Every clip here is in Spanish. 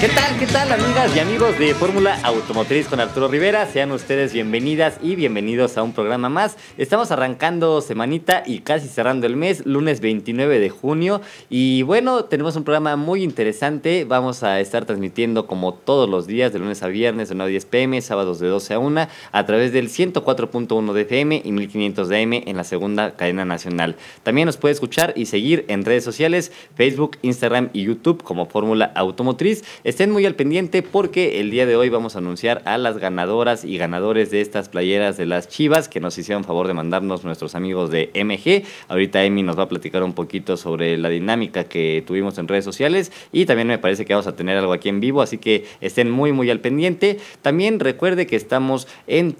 ¿Qué tal, amigas y amigos de Fórmula Automotriz con Arturo Rivera? Sean ustedes bienvenidas y bienvenidos a un programa más. Estamos arrancando semanita y casi cerrando el mes, lunes 29 de junio. Y bueno, tenemos un programa muy interesante. Vamos a estar transmitiendo como todos los días, de lunes a viernes, de 9 a 10 pm, sábados de 12 a 1, a través del 104.1 de FM y 1500 de AM en la segunda cadena nacional. También nos puede escuchar y seguir en redes sociales, Facebook, Instagram y YouTube como Fórmula Automotriz. Estén muy al pendiente porque el día de hoy vamos a anunciar a las ganadoras y ganadores de estas playeras de las Chivas que nos hicieron favor de mandarnos nuestros amigos de MG. Ahorita Emi nos va a platicar un poquito sobre la dinámica que tuvimos en redes sociales y también me parece que vamos a tener algo aquí en vivo, así que estén muy al pendiente. También recuerde que estamos en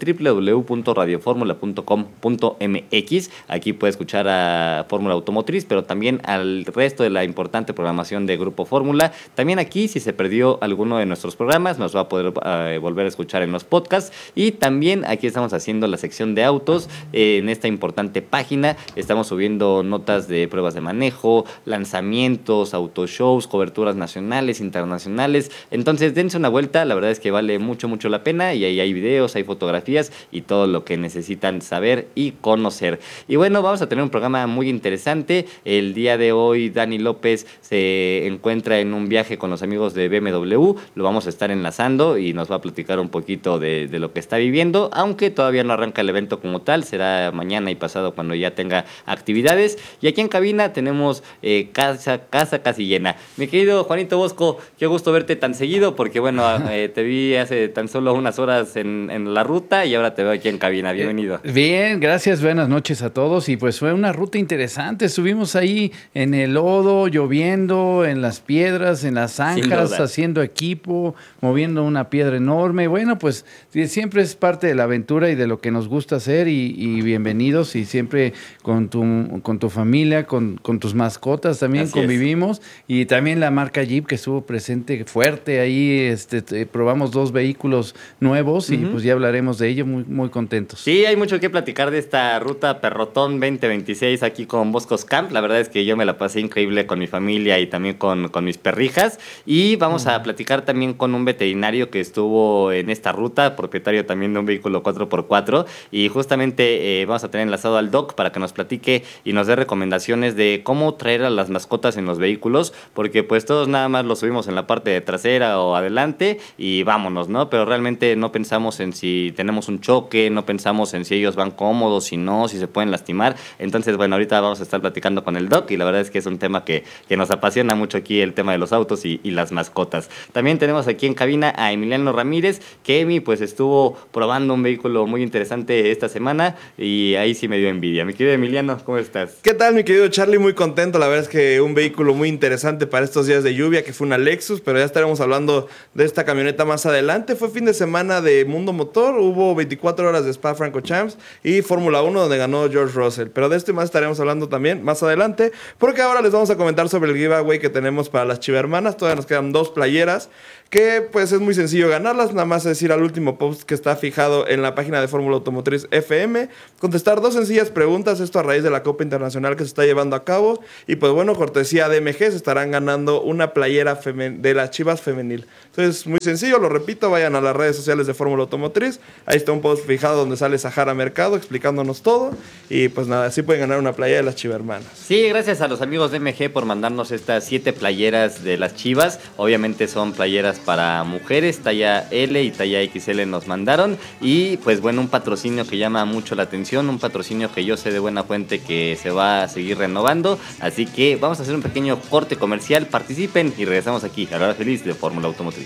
www.radioformula.com.mx. Aquí puede escuchar a Fórmula Automotriz, pero también al resto de la importante programación de Grupo Fórmula. También aquí, si se perdió alguno de nuestros programas, nos va a poder volver a escuchar en los podcasts. Y también aquí estamos haciendo la sección de autos en esta importante página. Estamos subiendo notas de pruebas de manejo, lanzamientos, autoshows, coberturas nacionales, internacionales. Entonces dense una vuelta, la verdad es que vale mucho la pena y ahí hay videos, hay fotografías y todo lo que necesitan saber y conocer. Y bueno, vamos a tener un programa muy interesante. El día de hoy Dani López se encuentra en un viaje con los amigos de BMW. Lo vamos a estar enlazando y nos va a platicar un poquito de lo que está viviendo, aunque todavía no arranca el evento como tal, será mañana y pasado cuando ya tenga actividades. Y aquí en cabina tenemos casa casi llena. Mi querido Juanito Bosco, qué gusto verte tan seguido, porque bueno, te vi hace tan solo unas horas en la ruta y ahora te veo aquí en cabina. Bienvenido. Bien, gracias, buenas noches a todos. Y pues fue una ruta interesante, estuvimos ahí en el lodo, lloviendo, en las piedras, en las zanjas, haciendo equipo, moviendo una piedra enorme. Bueno, pues siempre es parte de la aventura y de lo que nos gusta hacer y bienvenidos, y siempre con tu familia, con tus mascotas también. Así convivimos. Y también la marca Jeep que estuvo presente fuerte ahí, probamos 2 vehículos nuevos y pues ya hablaremos de ello, muy contentos. Sí, hay mucho que platicar de esta ruta Perrotón 2026 aquí con Boscos Camp. La verdad es que yo me la pasé increíble con mi familia y también con mis perrijas, y vamos a platicar también con un veterinario que estuvo en esta ruta, propietario también de un vehículo 4x4, y justamente vamos a tener enlazado al Doc para que nos platique y nos dé recomendaciones de cómo traer a las mascotas en los vehículos, porque pues todos nada más los subimos en la parte de trasera o adelante y vámonos, ¿no? Pero realmente no pensamos en si tenemos un choque, no pensamos en si ellos van cómodos, si no, si se pueden lastimar. Entonces, bueno, ahorita vamos a estar platicando con el Doc y la verdad es que es un tema que nos apasiona mucho aquí, el tema de los autos y las mascotas. También tenemos aquí en cabina a Emiliano Ramírez, que Emi pues estuvo probando un vehículo muy interesante esta semana y ahí sí me dio envidia. Mi querido Emiliano, ¿cómo estás? ¿Qué tal, mi querido Charlie? Muy contento, la verdad es que un vehículo muy interesante para estos días de lluvia, que fue una Lexus, pero ya estaremos hablando de esta camioneta más adelante. Fue fin de semana de Mundo Motor, hubo 24 horas de Spa-Francorchamps y Fórmula 1 donde ganó George Russell, pero de esto y más estaremos hablando también más adelante, porque ahora les vamos a comentar sobre el giveaway que tenemos para las Chivermanas. Todavía nos quedan 2 playeras que pues es muy sencillo ganarlas, nada más es ir al último post que está fijado en la página de Fórmula Automotriz FM, contestar 2 sencillas preguntas, esto a raíz de la Copa Internacional que se está llevando a cabo, y pues bueno, cortesía de MG, se estarán ganando una playera de las Chivas femenil. Entonces, muy sencillo, lo repito, vayan a las redes sociales de Fórmula Automotriz, ahí está un post fijado donde sale Sahara Mercado explicándonos todo, y pues nada, así pueden ganar una playera de las Chivermanas. Sí, gracias a los amigos de MG por mandarnos estas 7 playeras de las Chivas. Obviamente son playeras para mujeres, talla L y talla XL nos mandaron, y pues bueno, un patrocinio que llama mucho la atención, un patrocinio que yo sé de buena fuente que se va a seguir renovando, así que vamos a hacer un pequeño corte comercial, participen y regresamos aquí a la hora feliz de Fórmula Automotriz.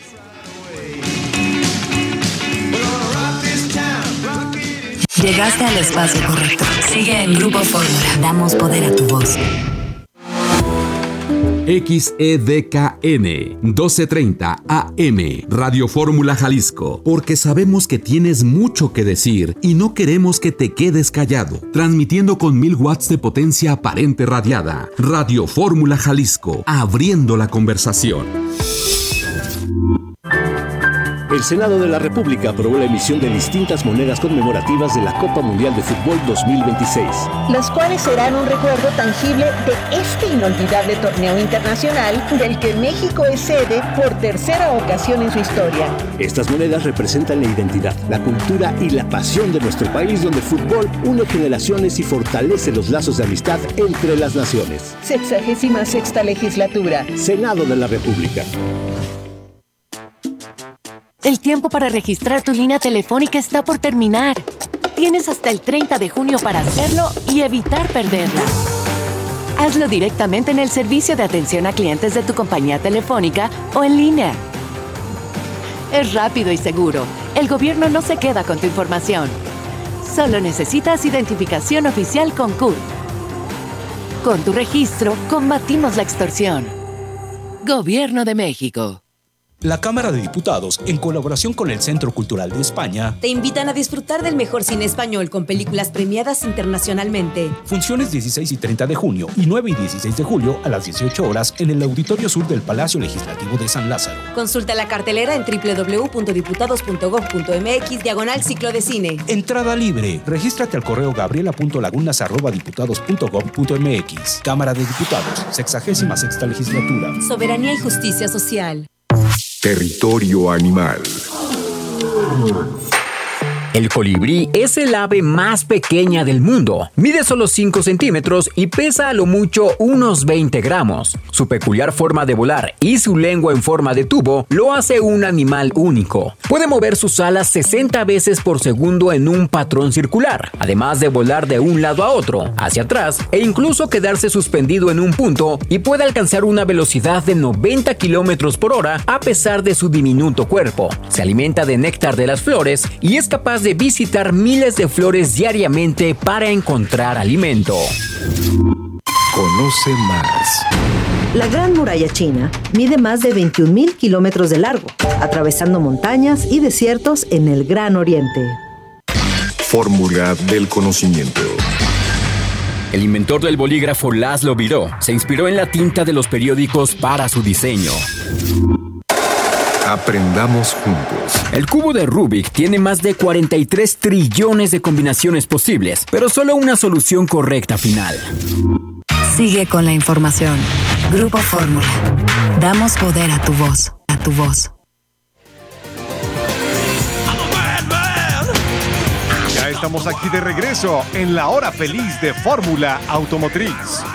Llegaste al espacio correcto. Sigue en Grupo Fórmula. Damos poder a tu voz. XEDKN 1230 AM Radio Fórmula Jalisco, porque sabemos que tienes mucho que decir y no queremos que te quedes callado. Transmitiendo con 1000 watts de potencia aparente radiada. Radio Fórmula Jalisco, abriendo la conversación. El Senado de la República aprobó la emisión de distintas monedas conmemorativas de la Copa Mundial de Fútbol 2026. Las cuales serán un recuerdo tangible de este inolvidable torneo internacional del que México es sede por tercera ocasión en su historia. Estas monedas representan la identidad, la cultura y la pasión de nuestro país, donde el fútbol une generaciones y fortalece los lazos de amistad entre las naciones. 66ª legislatura. Senado de la República. El tiempo para registrar tu línea telefónica está por terminar. Tienes hasta el 30 de junio para hacerlo y evitar perderla. Hazlo directamente en el servicio de atención a clientes de tu compañía telefónica o en línea. Es rápido y seguro. El gobierno no se queda con tu información. Solo necesitas identificación oficial con CURP. Con tu registro, combatimos la extorsión. Gobierno de México. La Cámara de Diputados, en colaboración con el Centro Cultural de España, te invitan a disfrutar del mejor cine español con películas premiadas internacionalmente. Funciones 16 y 30 de junio y 9 y 16 de julio a las 18 horas en el Auditorio Sur del Palacio Legislativo de San Lázaro. Consulta la cartelera en www.diputados.gov.mx/ciclo de cine. Entrada libre. Regístrate al correo gabriela.lagunas@diputados.gov.mx. Cámara de Diputados, 66ª Legislatura. Soberanía y justicia social. Territorio animal. El colibrí es el ave más pequeña del mundo. Mide solo 5 centímetros y pesa a lo mucho unos 20 gramos. Su peculiar forma de volar y su lengua en forma de tubo lo hace un animal único. Puede mover sus alas 60 veces por segundo en un patrón circular, además de volar de un lado a otro, hacia atrás e incluso quedarse suspendido en un punto, y puede alcanzar una velocidad de 90 kilómetros por hora a pesar de su diminuto cuerpo. Se alimenta de néctar de las flores y es capaz de visitar miles de flores diariamente para encontrar alimento. Conoce más. La Gran Muralla China mide más de 21,000 kilómetros de largo, atravesando montañas y desiertos en el Gran Oriente. Fórmula del conocimiento. El inventor del bolígrafo Laszlo Biró se inspiró en la tinta de los periódicos para su diseño. Aprendamos juntos. El cubo de Rubik tiene más de 43 trillones de combinaciones posibles, pero solo una solución correcta final. Sigue con la información. Grupo Fórmula. Damos poder a tu voz. A tu voz. Ya estamos aquí de regreso en la hora feliz de Fórmula Automotriz.